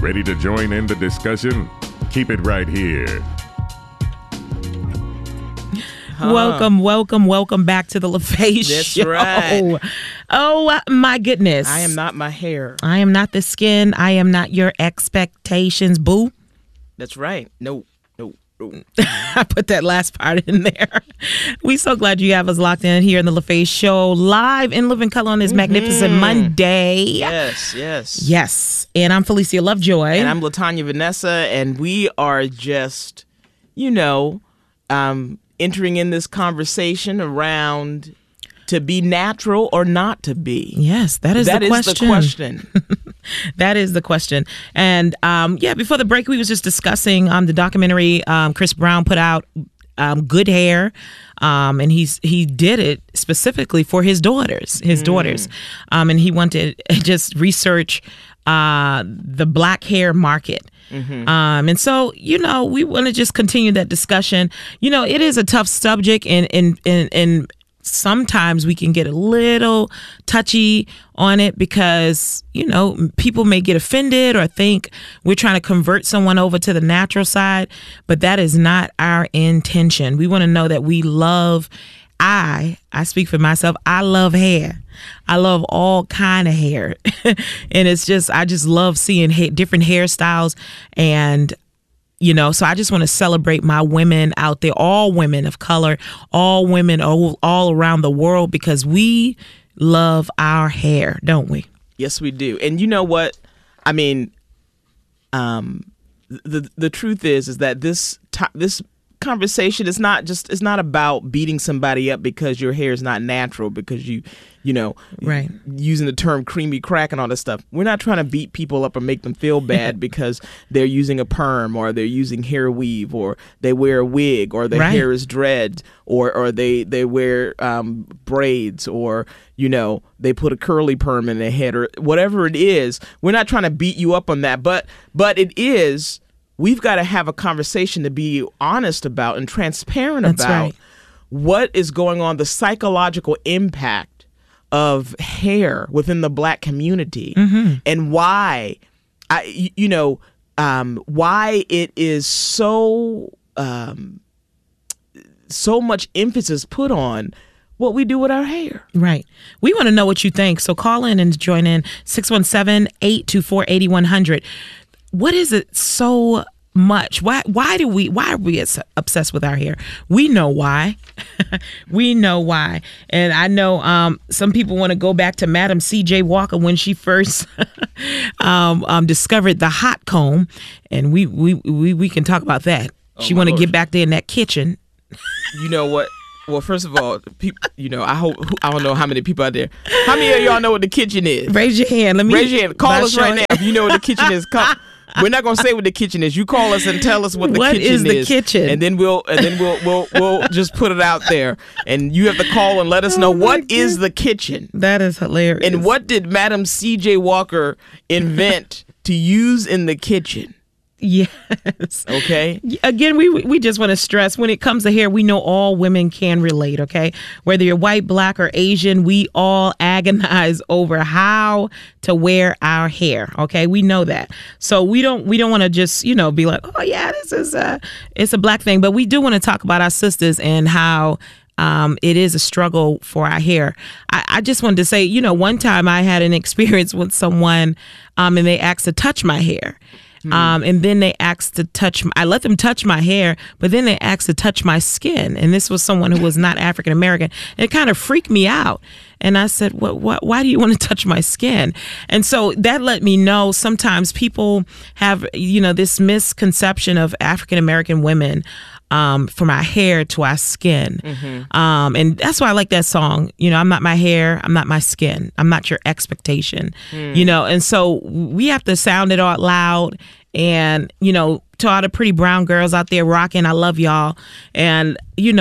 Ready to join in the discussion? Keep it right here. Welcome back to the LaFace Show. Right. Oh, my goodness. I am not my hair. I am not the skin. I am not your expectations, boo. That's right. No. I put that last part in there. We so glad you have us locked in here in the LaFace Show, live in living color on this magnificent Monday. Yes. And I'm Felicia Lovejoy. And I'm LaTanya Vanessa, and we are just, entering in this conversation around to be natural or not to be. Yes, that is the question. That is the question. And before the break, we was just discussing the documentary Chris Brown put out, Good Hair, and he did it specifically for his daughters. And he wanted to just research the black hair market. And so, we want to just continue that discussion. It is a tough subject, and sometimes we can get a little touchy on it because, people may get offended or think we're trying to convert someone over to the natural side, but that is not our intention. We want to know that we love, I speak for myself, I love hair. I love all kind of hair. And I just love seeing different hairstyles. And, so I just want to celebrate my women out there, all women of color, all women all around the world, because we love our hair, don't we? Yes, we do. And you know what? I mean, the truth is that this conversation is it's not about beating somebody up because your hair is not natural, because right, using the term creamy crack and all this stuff. We're not trying to beat people up or make them feel bad because they're using a perm or they're using hair weave or they wear a wig or their hair is dread or they wear braids or they put a curly perm in their head or whatever it is. We're not trying to beat you up on that, but it is. We've got to have a conversation to be honest about and transparent about what is going on, the psychological impact of hair within the black community, and why, why it is so much emphasis put on what we do with our hair. Right. We want to know what you think. So call in and join in 617-824-8100. What is it so much? Why are we obsessed with our hair? We know why. We know why. And I know some people want to go back to Madam C.J. Walker when she first discovered the hot comb, and we can talk about that. She want to get back there in that kitchen. You know what? Well, first of all, people, I don't know how many people out there. How many of y'all know what the kitchen is? Raise your hand. Raise your hand. Call us right now if you know what the kitchen is. We're not gonna say what the kitchen is. You call us and tell us what the kitchen is. What is the kitchen? And then we'll just put it out there. And you have to call and let us know what is the kitchen. That is hilarious. And what did Madam C.J. Walker invent to use in the kitchen? Yes. Okay. Again, we just want to stress, when it comes to hair, we know all women can relate. Okay. Whether you're white, black, or Asian, we all agonize over how to wear our hair. Okay. We know that. So we don't want to just, be like, oh yeah, this is it's a black thing. But we do want to talk about our sisters and how it is a struggle for our hair. I just wanted to say, one time I had an experience with someone and they asked to touch my hair. And then they asked to I let them touch my hair, but then they asked to touch my skin. And this was someone who was not African American. It kind of freaked me out. And I said, why do you want to touch my skin? And so that let me know sometimes people have, this misconception of African American women, from our hair to our skin. And that's why I like that song. I'm not my hair. I'm not my skin. I'm not your expectation. And so we have to sound it out loud. And, to all the pretty brown girls out there rocking, I love y'all. And,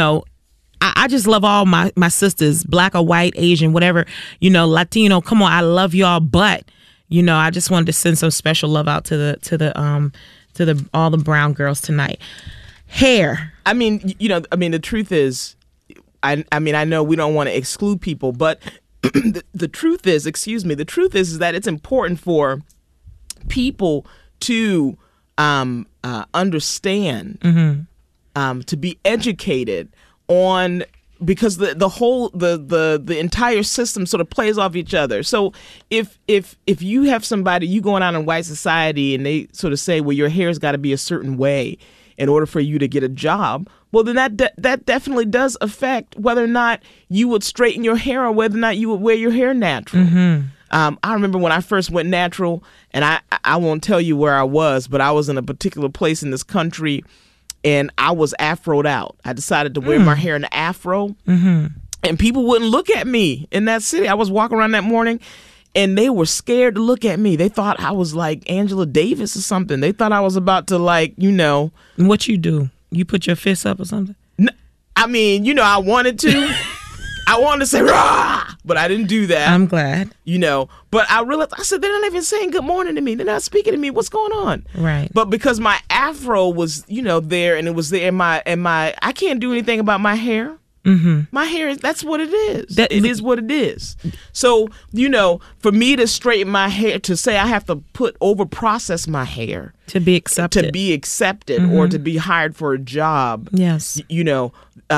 I just love all my sisters, black or white, Asian, whatever, Latino. Come on, I love y'all. But, I just wanted to send some special love out to all the brown girls tonight. Hair. I mean, the truth is, I know we don't want to exclude people, but the truth is that it's important for people to understand, to be educated on, because the entire system sort of plays off each other. So if you have somebody, you going out in white society and they sort of say, well, your hair's got to be a certain way in order for you to get a job, well, then that definitely does affect whether or not you would straighten your hair or whether or not you would wear your hair natural. I remember when I first went natural, and I won't tell you where I was, but I was in a particular place in this country, and I was afroed out. I decided to wear my hair in an afro, and people wouldn't look at me in that city. I was walking around that morning, and they were scared to look at me. They thought I was like Angela Davis or something. They thought I was about to, like, you know. What you do? You put your fists up or something? I mean, you know, I wanted to. I wanted to say, rah! But I didn't do that. I'm glad. You know, but I realized, I said, they're not even saying good morning to me. They're not speaking to me. What's going on? Right. But because my afro was, you know, there, and it was there in my, I can't do anything about my hair. My hair, that's what it is. It is what it is. So, you know, for me to straighten my hair, to say I have to over-process my hair. To be accepted. Or to be hired for a job. Yes. You know,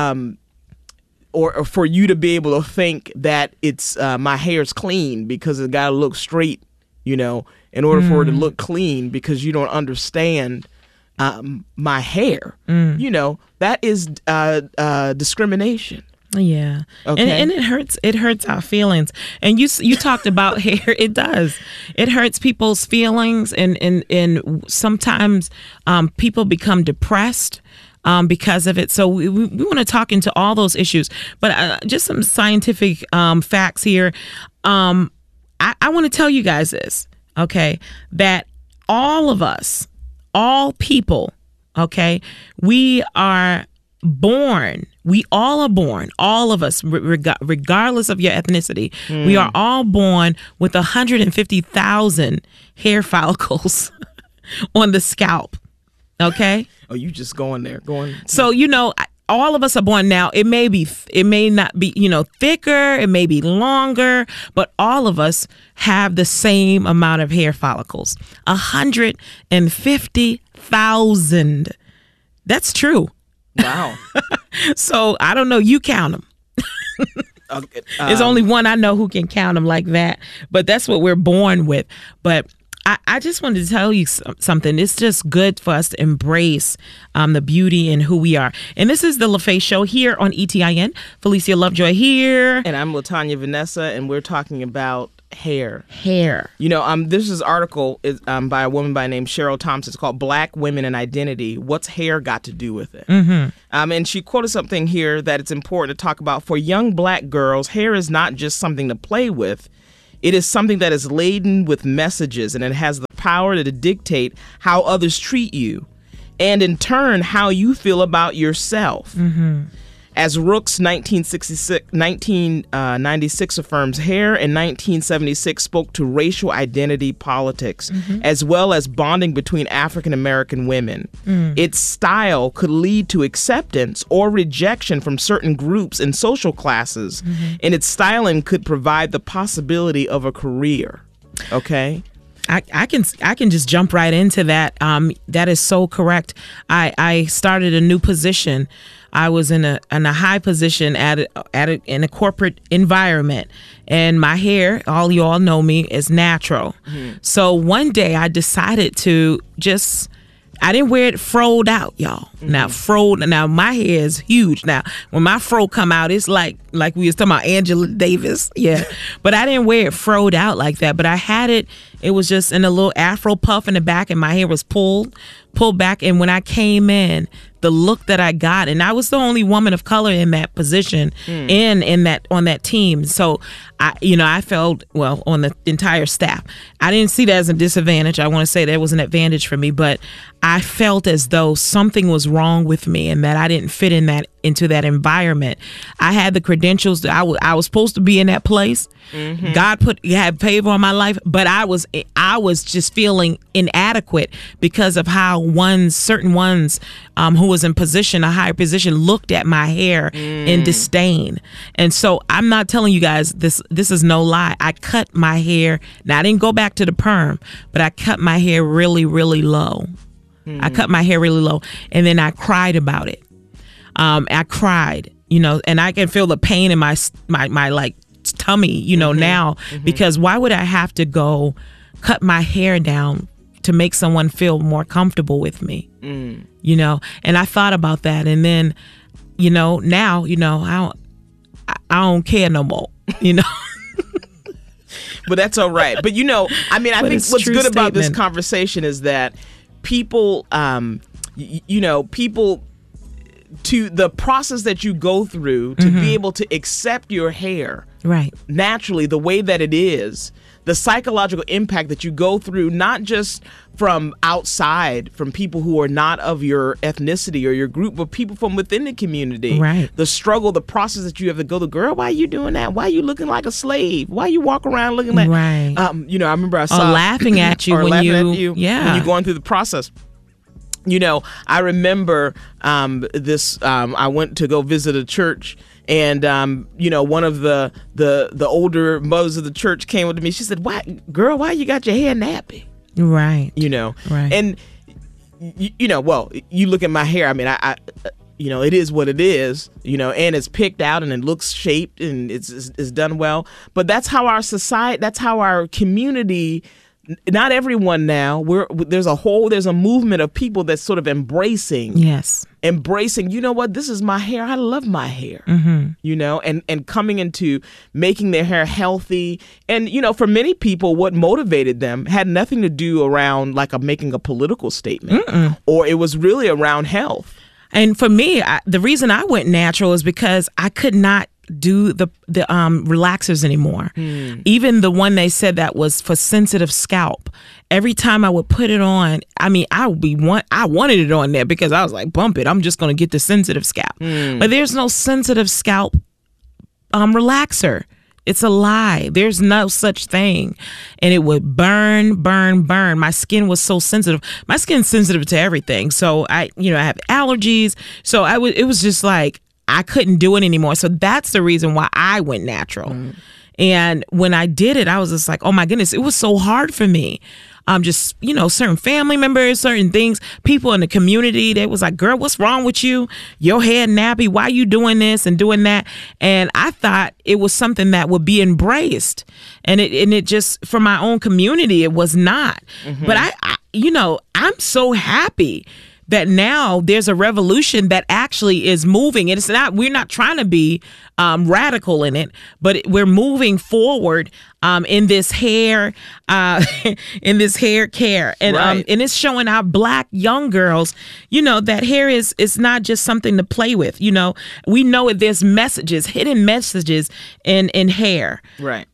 or for you to be able to think that it's my hair's clean because it got to look straight, you know, in order for it to look clean, because you don't understand my hair. You know, that is discrimination. Yeah. Okay. And it hurts our feelings. And you talked about hair. It does. It hurts people's feelings, and sometimes people become depressed because of it. So we want to talk into all those issues, but just some scientific facts here. I want to tell you guys this, okay, that all of us, all people, okay, we all are born, all of us, regardless of your ethnicity, we are all born with 150,000 hair follicles on the scalp. Okay. Oh, you just going there. So, you know, all of us are born now. It may not be, you know, thicker. It may be longer, but all of us have the same amount of hair follicles. 150,000. That's true. Wow. So I don't know. You count them. There's only one I know who can count them like that. But that's what we're born with. But I just wanted to tell you something. It's just good for us to embrace the beauty in who we are. And this is the LaFace Show here on ETIN. Felicia Lovejoy here. And I'm LaTanya Vanessa, and we're talking about hair. You know, this is article is by a woman by the name Cheryl Thompson. It's called Black Women and Identity. What's hair got to do with it? And she quoted something here that it's important to talk about. For young Black girls, hair is not just something to play with. It is something that is laden with messages, and it has the power to dictate how others treat you, and in turn, how you feel about yourself. As Rooks 1996 affirms, hair in 1976 spoke to racial identity politics, as well as bonding between African American women. Its style could lead to acceptance or rejection from certain groups and social classes, and its styling could provide the possibility of a career. Okay? I can just jump right into that. That is so correct. I started a new position. I was in a high position in a corporate environment, and my hair, all you all know me, is natural. So one day I decided to I didn't wear it froed out, y'all. Now my hair is huge. Now when my fro come out, it's like we was talking about Angela Davis. Yeah. But I didn't wear it froed out like that. But I had it was just in a little afro puff in the back, and my hair was pulled back. And when I came in, the look that I got, and I was the only woman of color in that position on that team. So I felt, well, on the entire staff, I didn't see that as a disadvantage. I want to say that was an advantage for me, but I felt as though something was wrong with me and that I didn't fit in into that environment. I had the credentials. I was supposed to be in that place. God had favor on my life, but I was just feeling inadequate because of how certain ones who was in a higher position, looked at my hair in disdain. And so I'm not telling you guys this is no lie. I cut my hair. Now I didn't go back to the perm, but I cut my hair really, really low. I cut my hair really low, and then I cried about it. I cried, and I can feel the pain in my like tummy, now, because why would I have to go cut my hair down to make someone feel more comfortable with me? And I thought about that, and then, now, I don't care no more, But that's all right. But I think what's good about this conversation is that people, people, to the process that you go through to be able to accept your hair right naturally the way that it is, the psychological impact that you go through, not just from outside, from people who are not of your ethnicity or your group, but people from within the community. Right. The struggle, the process that you have to go through. Girl, why are you doing that? Why are you looking like a slave? Why you walk around looking like... Right. I remember I saw... Or laughing at you when you... Yeah. When you're going through the process. I remember I went to go visit a church, and one of the older mothers of the church came up to me. She said, "Why you got your hair nappy?" Right. Right. And you look at my hair. I mean, I it is what it is, and it's picked out and it looks shaped and it's done well. But that's how our society, that's how our community. Not everyone now. There's a movement of people that's sort of embracing. Yes. Embracing, this is my hair. I love my hair. And coming into making their hair healthy. And, for many people, what motivated them had nothing to do around making a political statement. Or it was really around health. And for me, the reason I went natural is because I could not do the relaxers anymore. Even the one they said that was for sensitive scalp. Every time I would put it on, I wanted it on there because I was like, bump it. I'm just going to get the sensitive scalp. But there's no sensitive scalp relaxer. It's a lie. There's no such thing. And it would burn. My skin was so sensitive. My skin's sensitive to everything. So I have allergies. So it was just like, I couldn't do it anymore. So that's the reason why I went natural. And when I did it, I was just like, oh my goodness, it was so hard for me. Just, certain family members, certain things, people in the community, they was like, girl, what's wrong with you? Your hair nappy. Why you doing this and doing that? And I thought it was something that would be embraced. And it just, for my own community, it was not. But I'm so happy that now there's a revolution that actually is moving. And we're not trying to be radical in it, but we're moving forward in this hair care. And right. And it's showing our Black young girls, that hair is not just something to play with. We know it, there's hidden messages in hair. Right.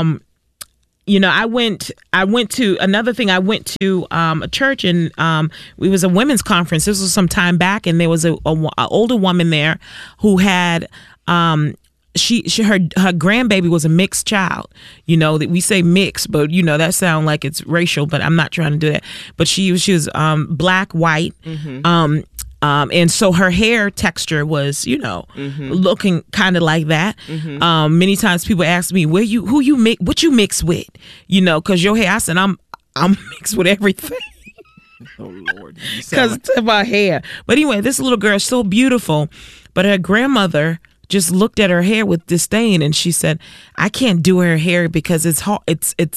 I went to a church, and it was a women's conference. This was some time back, and there was a older woman there who had her grandbaby was a mixed child. That we say mixed, but that sounds like it's racial, but I'm not trying to do that. But she was Black, white. And so her hair texture was, looking kind of like that. Many times people ask me, what you mix with, because your hair. I said, I'm mixed with everything. Oh Lord, because it's about hair. But anyway, this little girl is so beautiful, but her grandmother just looked at her hair with disdain, and she said, I can't do her hair because it's hard. It's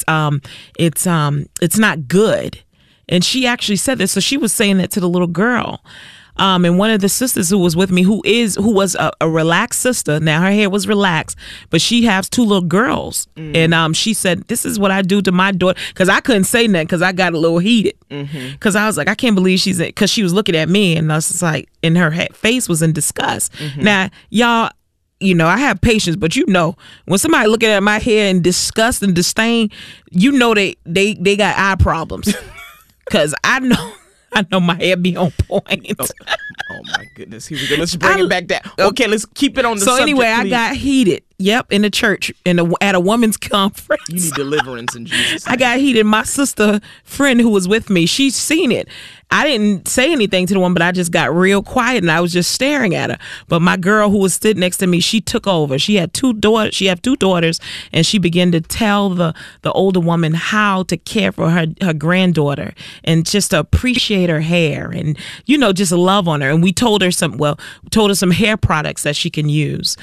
not good. And she actually said this. So she was saying that to the little girl. And one of the sisters who was with me, who was a relaxed sister. Now her hair was relaxed, but she has two little girls. And she said, this is what I do to my daughter. Because I couldn't say nothing because I got a little heated. Because I was like, I can't believe because she was looking at me, and I was just like, and her face was in disgust. Now, y'all, I have patience, but when somebody looking at my hair in disgust and disdain, they got eye problems. Because I I know my hair be on point. Oh my goodness. Here we go. Let's bring it back down. Okay, let's keep it on the subject. So anyway, please. I got heated. Yep, in the church at a woman's conference. You need deliverance in Jesus' name. I got heated. My sister friend who was with me, she's seen it. I didn't say anything to the woman, but I just got real quiet and I was just staring at her. But my girl who was sitting next to me, she took over. She had two daughters, and she began to tell the older woman how to care for her granddaughter and just to appreciate her hair and, just love on her. And we told her some hair products that she can use.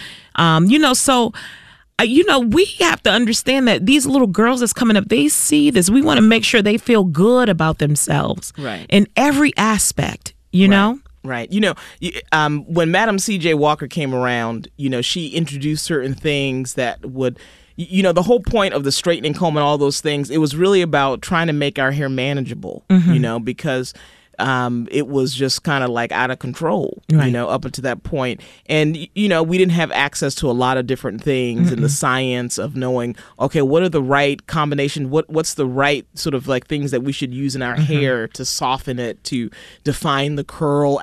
We have to understand that these little girls that's coming up, they see this. We want to make sure they feel good about themselves, right, in every aspect, know? Right. When Madam C.J. Walker came around, she introduced certain things that would, the whole point of the straightening comb and all those things, it was really about trying to make our hair manageable, because it was just kind of like out of control, right, up until that point. And, we didn't have access to a lot of different things and the science of knowing, okay, what are the right combination? What's the right sort of like things that we should use in our hair to soften it, to define the curl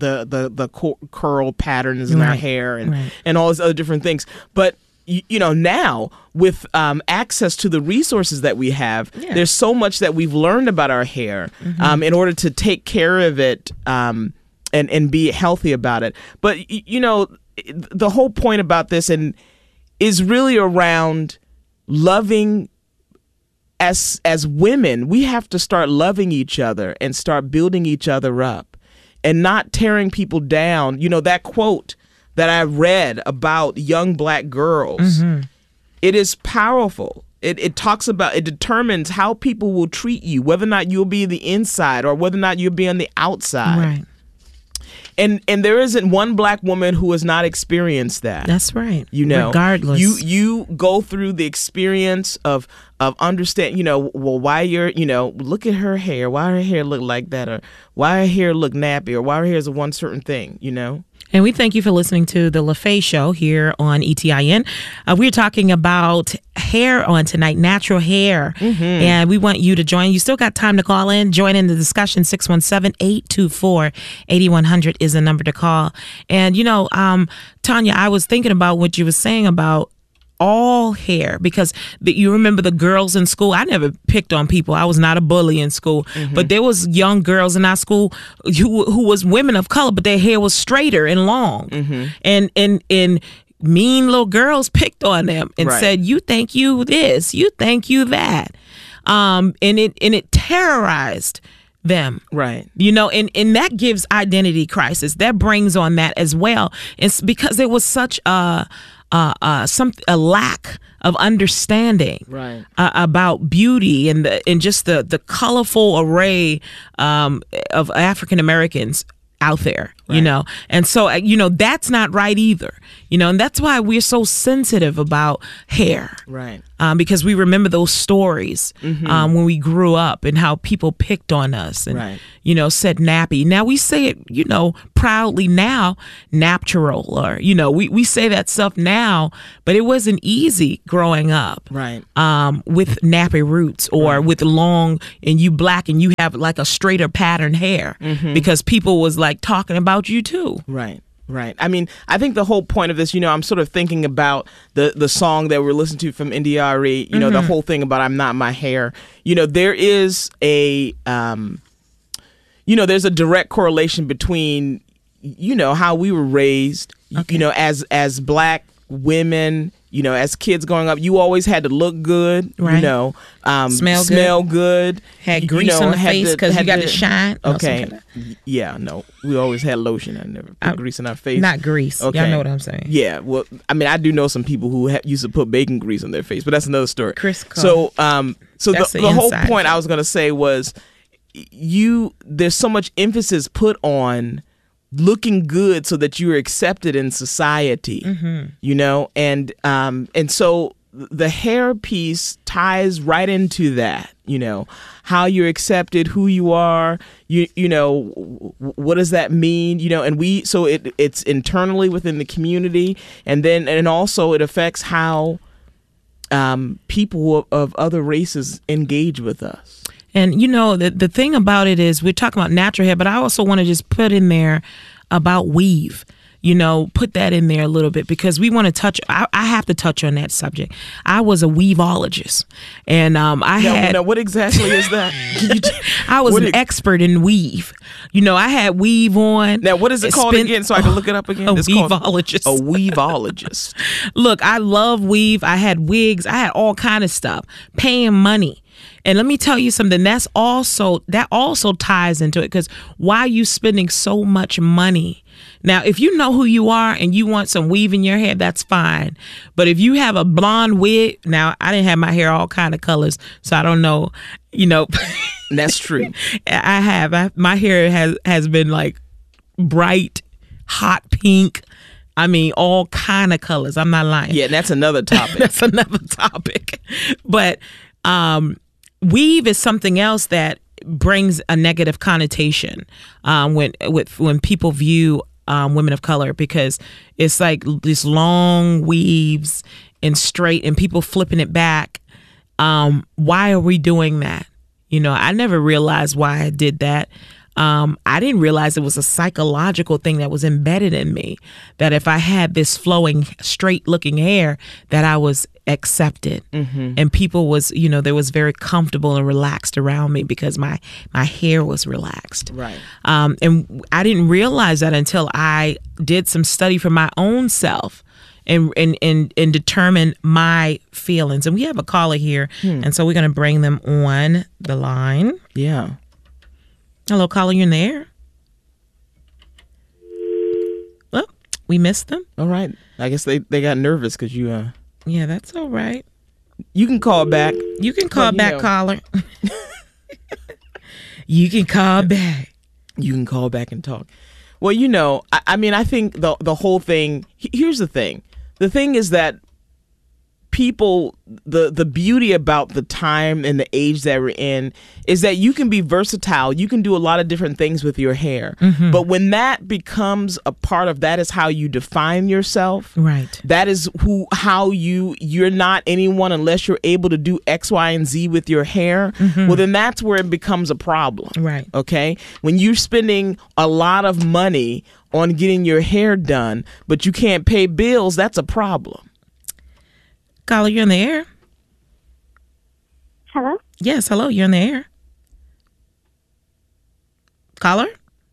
curl patterns in our hair and all these other different things. But now with access to the resources that we have, there's so much that we've learned about our hair in order to take care of it and be healthy about it. But, the whole point about this is really around loving. As women, we have to start loving each other and start building each other up and not tearing people down. That quote that I read about young black girls, it is powerful. It talks about, it determines how people will treat you, whether or not you'll be the inside or whether or not you'll be on the outside. Right. And there isn't one black woman who has not experienced that. That's right. Regardless. You go through the experience of understand, why you're, look at her hair, why her hair look like that, or why her hair look nappy, or why her hair is one certain thing, And we thank you for listening to the LaFaye Show here on ETIN. We're talking about hair on tonight, natural hair. And we want you to join. You still got time to call in. Join in the discussion. 617-824-8100 is the number to call. And, Tanya, I was thinking about what you were saying about all hair, because you remember the girls in school. I never picked on people. I was not a bully in school, but there was young girls in our school who was women of color, but their hair was straighter and long, and mean little girls picked on them and said, "You think you this? You think you that?" And it terrorized them, right? And that gives identity crisis. That brings on that as well. It's because there was such a lack of understanding about beauty and just the colorful array of African Americans out there, and so that's not right either, and that's why we're so sensitive about hair, right? Because we remember those stories when we grew up and how people picked on us and said nappy. Now we say it proudly now, natural, or we say that stuff now, but it wasn't easy growing up, right? With nappy roots or with long, and you black and you have like a straighter pattern hair because people was like talking about you too, right? Right. I mean, I think the whole point of this, I'm sort of thinking about the song that we're listening to from India.Arie, the whole thing about I'm not my hair. There is there's a direct correlation between, how we were raised, as black women, as kids growing up, you always had to look good, smell good, had grease on the face because you got to shine. Okay. Yeah, no, we always had lotion. I never put grease in our face. Not grease. Okay. Y'all know what I'm saying. Yeah, well, I mean, I do know some people who used to put bacon grease on their face, but that's another story. So the whole point I was going to say was there's so much emphasis put on looking good so that you're accepted in society, and so the hair piece ties right into that, how you're accepted, who you are, what does that mean, and it's internally within the community, and also it affects how people of other races engage with us. And, the thing about it is we're talking about natural hair, but I also want to just put in there about weave. Put that in there a little bit because we want to touch. I have to touch on that subject. I was a weaveologist, and Now, what exactly is that? I was an expert in weave. I had weave on. Now, what is it called again? So I can look it up again. It's weaveologist. A weaveologist. Look, I love weave. I had wigs. I had all kind of stuff. Paying money. And let me tell you something. That also ties into it because why are you spending so much money? Now, if you know who you are and you want some weave in your hair, that's fine. But if you have a blonde wig, now I didn't have my hair all kind of colors, so I don't know. That's true. I have. My hair has been like bright, hot pink. I mean, all kind of colors. I'm not lying. Yeah, that's another topic. That's another topic. But weave is something else that brings a negative connotation when people view women of color, because it's like these long weaves and straight and people flipping it back. Why are we doing that? I never realized why I did that. I didn't realize it was a psychological thing that was embedded in me, that if I had this flowing, straight looking hair, that I was accepted. Mm-hmm. And people was, they was very comfortable and relaxed around me because my hair was relaxed. Right. And I didn't realize that until I did some study for my own self and determine my feelings. And we have a caller here. And so we're going to bring them on the line. Yeah. Hello, caller, you're in the air. Well, we missed them. All right. I guess they got nervous because you... Yeah, that's all right. You can call back. You can call back, caller. You can call back. You can call back and talk. Well, I think the whole thing... Here's the thing. The thing is that people, the beauty about the time and the age that we're in is that you can be versatile. You can do a lot of different things with your hair. Mm-hmm. But when that becomes a part of that is how you define yourself. Right. That is you're not anyone unless you're able to do X, Y, and Z with your hair. Mm-hmm. Well, then that's where it becomes a problem. Right. Okay. When you're spending a lot of money on getting your hair done, but you can't pay bills, that's a problem. Caller, you're in the air. Hello? Yes, hello, you're in the air. Caller?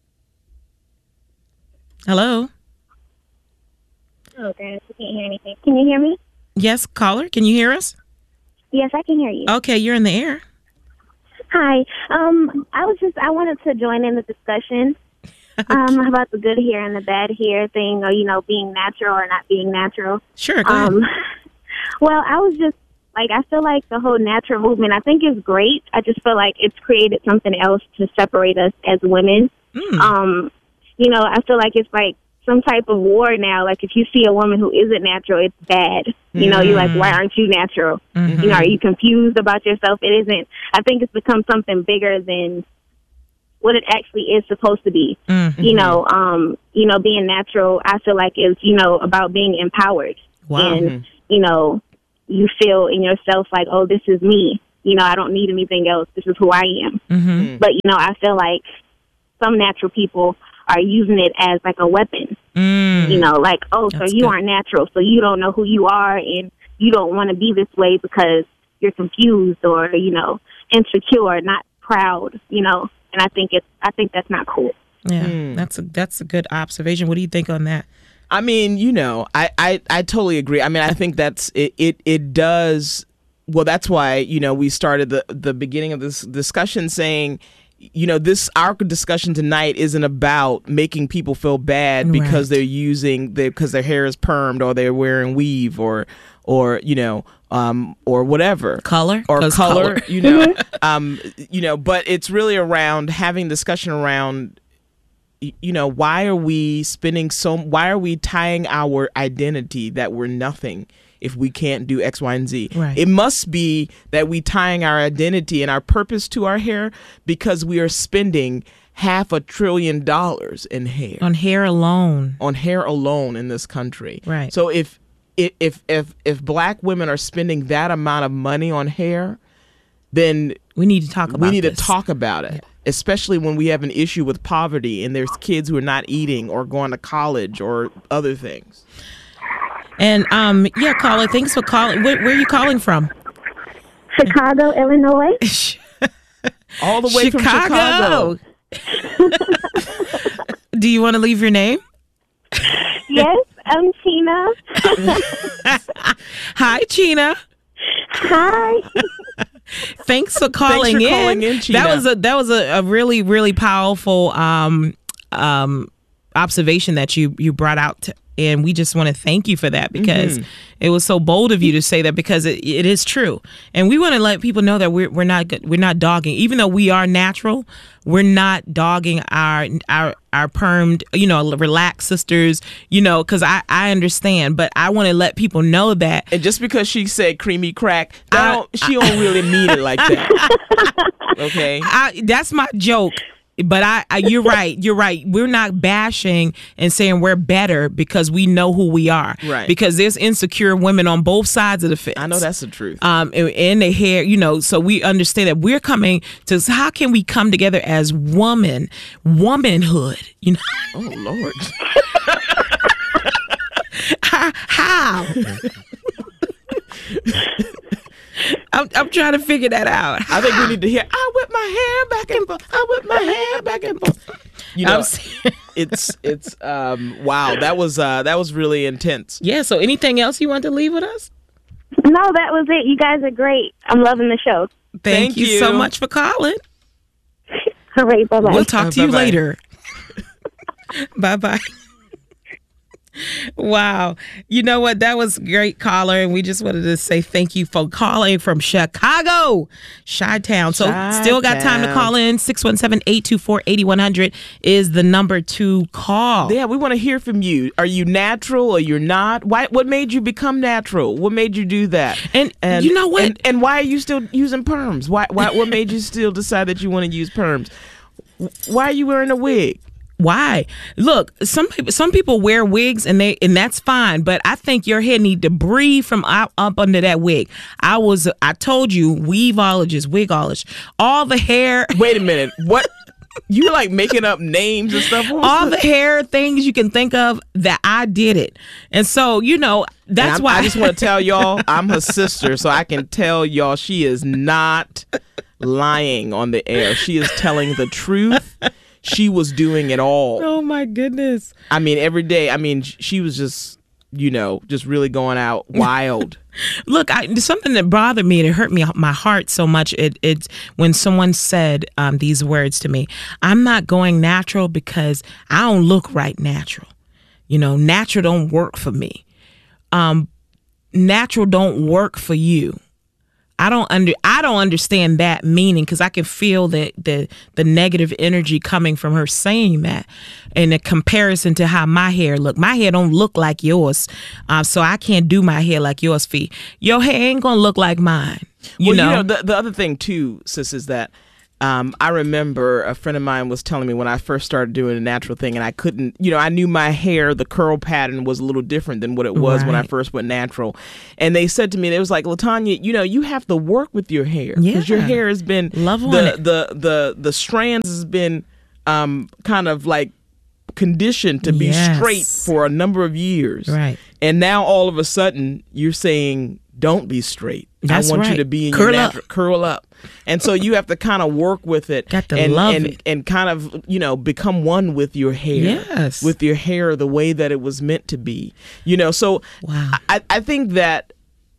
Hello? Oh, goodness, I can't hear anything. Can you hear me? Yes, caller, can you hear us? Yes, I can hear you. Okay, you're in the air. Hi. I wanted to join in the discussion about the good hair and the bad hair thing, or, being natural or not being natural. Sure, go ahead. Well, I was just, I feel like the whole natural movement, I think is great. I just feel like it's created something else to separate us as women. I feel like it's like some type of war now. Like, if you see a woman who isn't natural, it's bad. You're like, why aren't you natural? Mm-hmm. Are you confused about yourself? It isn't. I think it's become something bigger than what it actually is supposed to be. Mm-hmm. Being natural, I feel like is, about being empowered. Wow. And, you feel in yourself like, oh, this is me. I don't need anything else. This is who I am. Mm-hmm. But, I feel like some natural people are using it as like a weapon. Like, oh, so you aren't natural, so you don't know who you are, and you don't want to be this way because you're confused or, insecure, not proud, and I think that's not cool. Yeah, that's a good observation. What do you think on that? I mean, I totally agree. I mean, I think that's it does. Well, that's why, we started the beginning of this discussion saying, our discussion tonight isn't about making people feel bad because because their hair is permed or they're wearing weave or whatever color, but it's really around having discussion around, why are we tying our identity that we're nothing if we can't do X, Y, and Z? Right. It must be that we tying our identity and our purpose to our hair because we are spending $500 billion in hair. On hair alone. On hair alone in this country. Right. So if Black women are spending that amount of money on hair, then we need to talk about to talk about it. Yeah. Especially when we have an issue with poverty and there's kids who are not eating or going to college or other things. And caller, thanks for calling. Where are you calling from? Chicago, Illinois. All the way from Chicago. Do you want to leave your name? Yes, I'm Tina. Hi, Tina. Hi. Thanks for calling in. That was a really, really powerful observation that you brought out, and we just want to thank you for that, because it was so bold of you to say that, because it is true, and we want to let people know that we're not dogging, even though we are natural. We're not dogging our permed, relaxed sisters, because I understand, but I want to let people know that. And just because she said creamy crack, she don't really mean it like that. Okay, that's my joke. But you're right. You're right. We're not bashing and saying we're better because we know who we are. Right. Because there's insecure women on both sides of the fence. I know that's the truth. In the hair, so we understand that we're coming to, how can we come together as womanhood, Oh, Lord. How? I'm trying to figure that out. I think we need to hear, I whip my hair back and forth. I whip my hair back and forth. It's wow. That was really intense. Yeah. So anything else you want to leave with us? No, that was it. You guys are great. I'm loving the show. Thank you so much for calling. All right. Bye-bye. We'll talk to you later. Bye-bye. Wow. You know what? That was a great caller. And we just wanted to say thank you for calling from Chicago, Chi-Town. So still got time to call in. 617-824-8100 is the number to call. Yeah, we want to hear from you. Are you natural or you're not? What made you become natural? What made you do that? And you know what? And why are you still using perms? What made you still decide that you want to use perms? Why are you wearing a wig? Why? Look, some people wear wigs and that's fine, but I think your hair need to breathe from up under that wig. I told you, weaveologist, wigologist, all the hair. Wait a minute, what? You like making up names and stuff? All the hair things you can think of, that I did it, and so that's why. I just want to tell y'all, I'm her sister, so I can tell y'all she is not lying on the air. She is telling the truth. She was doing it all. Oh my goodness. I mean, every day. I mean, she was just, just really going out wild. Look, something that bothered me, and it hurt my heart so much. It's when someone said these words to me. I'm not going natural because I don't look right natural. Natural don't work for me. Natural don't work for you. I don't understand that meaning, because I can feel the negative energy coming from her saying that in a comparison to how my hair look. My hair don't look like yours, so I can't do my hair like yours, Fee. Your hair ain't gonna look like mine. The other thing too, sis, is that I remember a friend of mine was telling me when I first started doing a natural thing, and I couldn't, I knew my hair, the curl pattern was a little different than what it was when I first went natural. And they said to me, it was like, LaTanya, you have to work with your hair, because your hair has been, the strands has been kind of like conditioned to be straight for a number of years. Right. And now all of a sudden you're saying, don't be straight. That's I want right. you to be in your natural, curl up. And so you have to kind of work with it. Got to love it. And kind of, become one with your hair. Yes. With your hair the way that it was meant to be. So wow. I think that,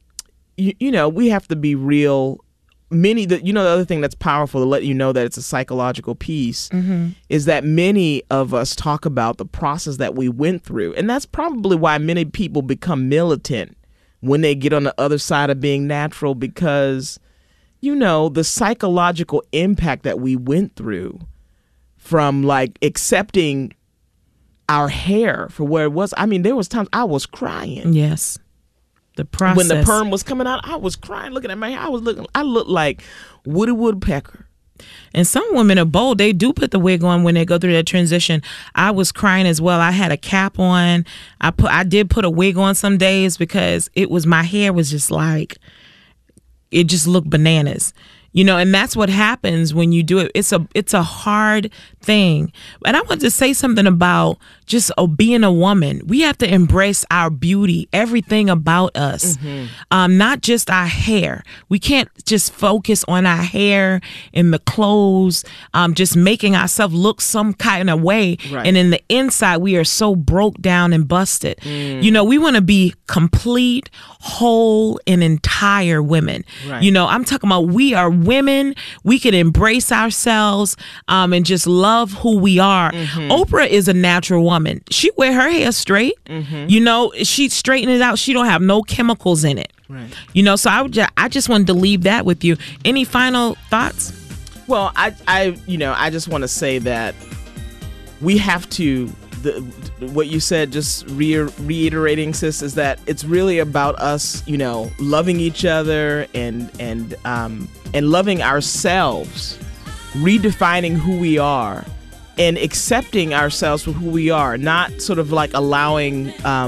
we have to be real. The other thing that's powerful to let you know that it's a psychological piece is that many of us talk about the process that we went through. And that's probably why many people become militant when they get on the other side of being natural, because, the psychological impact that we went through from like accepting our hair for where it was. I mean, there was times I was crying. Yes. The process. When the perm was coming out, I was crying looking at my hair. I looked like Woody Woodpecker. And some women are bold. They do put the wig on when they go through that transition. I was crying as well. I had a cap on. I did put a wig on some days because my hair was just like, it just looked bananas. You know, and that's what happens when you do it. It's a hard thing. And I want to say something about just being a woman. We have to embrace our beauty, everything about us, not just our hair. We can't just focus on our hair and the clothes, just making ourselves look some kind of way. Right. And in the inside, we are so broke down and busted. You know, we want to be complete, whole, and entire women. Right. You know, I'm talking about we are women. We can embrace ourselves and just love who we are. Oprah is a natural woman. She wear her hair straight. You know, she straighten it out. She don't have no chemicals in it. Right. You know, so I just wanted to leave that with you. Any final thoughts? Well, I just want to say that we have to, what you said, just reiterating, sis, is that it's really about us, you know, loving each other and loving ourselves, redefining who we are, and accepting ourselves for who we are, not sort of like allowing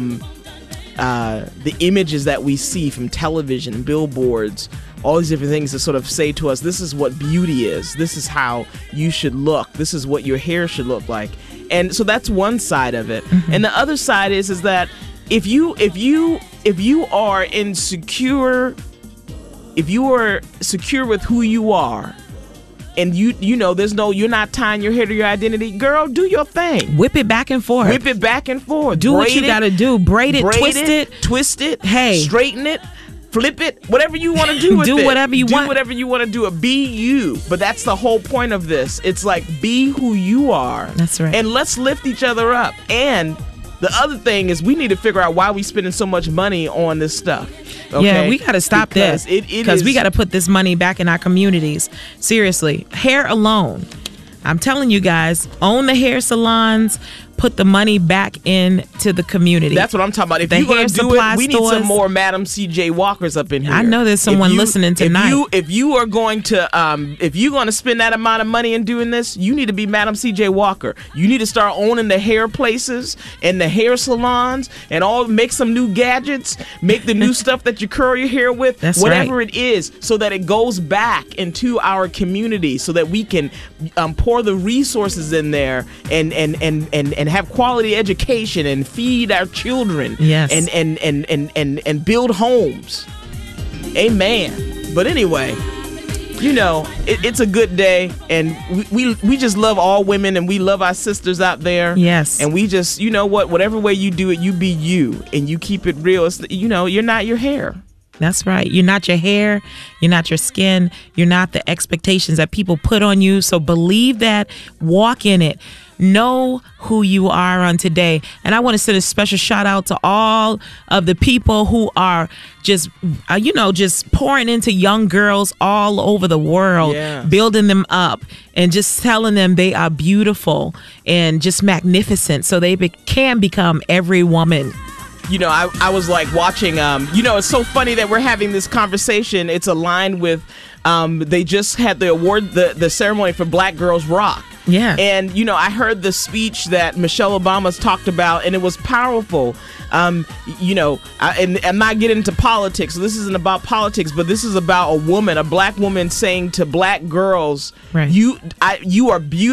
the images that we see from television and billboards, all these different things to sort of say to us, this is what beauty is. This is how you should look. This is what your hair should look like. And so that's one side of it. And the other side is that if you are insecure, if you are secure with who you are, and you know you're not tying your hair to your identity, girl, do your thing. Whip it back and forth. Whip it back and forth. Do what you gotta do. Braid it, twist it. Hey, straighten it. Flip it, whatever you want to do with it. Do whatever you want. Do whatever you want to do. Be you. But that's the whole point of this. It's like, be who you are. That's right. And let's lift each other up. And the other thing is we need to figure out why we spending so much money on this stuff. Okay? Yeah, we got to stop this. Because we got to put this money back in our communities. Seriously, hair alone. I'm telling you guys, own the hair salons. Put the money back into the community. That's what I'm talking about. If you're going to do it, we need some more Madam C.J. Walkers up in here. I know there's someone listening tonight. If you are going to, if you're going to spend that amount of money in doing this, you need to be Madam C.J. Walker. You need to start owning the hair places and the hair salons and make some new gadgets, make the new stuff that you curl your hair with, whatever it is, so that it goes back into our community, so that we can pour the resources in there and have quality education and feed our children. Yes. And build homes. Amen. But anyway, you know, it's a good day, and we just love all women, and we love our sisters out there. Yes. And we just, you know what, whatever way you do it, you be you, and you keep it real. It's, you know, you're not your hair. That's right. You're not your hair. You're not your skin. You're not the expectations that people put on you. So believe that. Walk in it. Know who you are on today. And I want to send a special shout out to all of the people who are just, just pouring into young girls all over the world, building them up and just telling them they are beautiful and just magnificent so they can become every woman. You know, I was like watching, it's so funny that we're having this conversation. It's aligned with, they just had the award, the ceremony for Black Girls Rock. Yeah. And, you know, I heard the speech that Michelle Obama's talked about, and it was powerful. And I'm not getting into politics, so this isn't about politics, but this is about a Black woman saying to Black girls, you are beautiful.